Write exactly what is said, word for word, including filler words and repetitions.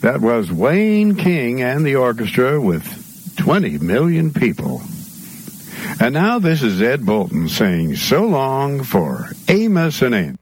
That was Wayne King and the orchestra with twenty million people. And now this is Ed Bolton saying so long for Amos and Amy.